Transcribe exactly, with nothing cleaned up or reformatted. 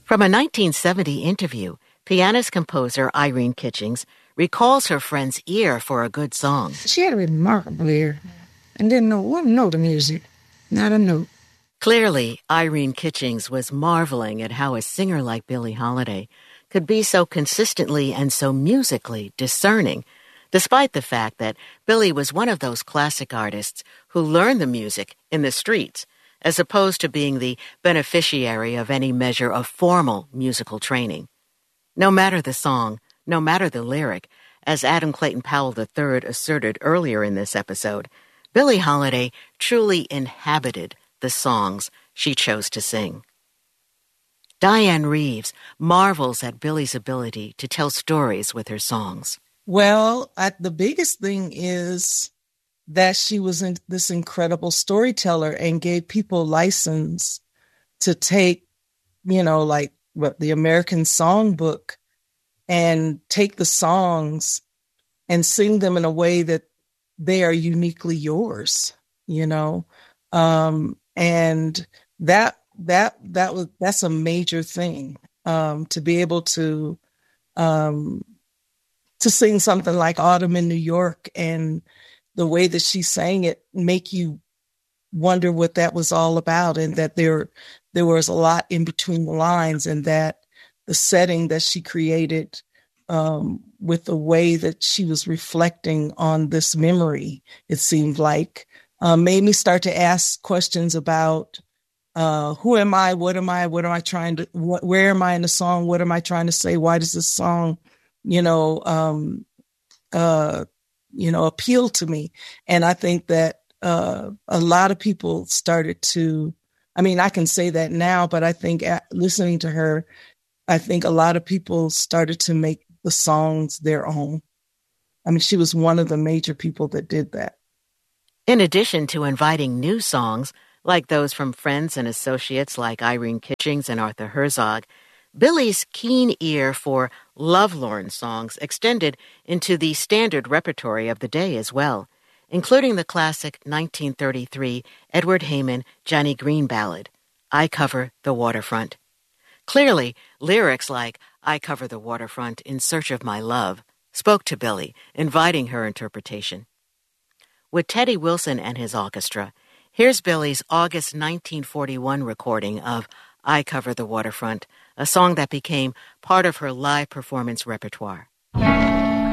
From a nineteen seventy interview, pianist-composer Irene Kitchings recalls her friend's ear for a good song. She had a remarkable ear and didn't know one note of music, not a note. Clearly, Irene Kitchings was marveling at how a singer like Billie Holiday could be so consistently and so musically discerning, despite the fact that Billie was one of those classic artists who learned the music in the streets, as opposed to being the beneficiary of any measure of formal musical training. No matter the song, no matter the lyric, as Adam Clayton Powell the third asserted earlier in this episode, Billie Holiday truly inhabited the songs she chose to sing. Diane Reeves marvels at Billie's ability to tell stories with her songs. Well, I, the biggest thing is that she was in, this incredible storyteller and gave people license to take, you know, like what the American Songbook and take the songs and sing them in a way that they are uniquely yours, you know. Um, and that that that was that's a major thing, um, to be able to um, to sing something like Autumn in New York, and the way that she sang it make you wonder what that was all about, and that there there was a lot in between the lines, and that the setting that she created um, with the way that she was reflecting on this memory, it seemed like, uh, made me start to ask questions about uh, who am I, what am I, what am I trying to, what, where am I in the song, what am I trying to say, why does this song, you know, um, uh, you know, appeal to me? And I think that uh, a lot of people started to, I mean, I can say that now, but I think at, listening to her, I think a lot of people started to make the songs their own. I mean, she was one of the major people that did that. In addition to inviting new songs, like those from friends and associates like Irene Kitchings and Arthur Herzog, Billie's keen ear for lovelorn songs extended into the standard repertory of the day as well, including the classic nineteen thirty-three Edward Heyman Johnny Green ballad, I Cover the Waterfront. Clearly, lyrics like I Cover the Waterfront in Search of My Love spoke to Billie, inviting her interpretation. With Teddy Wilson and his orchestra, here's Billie's August nineteen forty-one recording of I Cover the Waterfront, a song that became part of her live performance repertoire.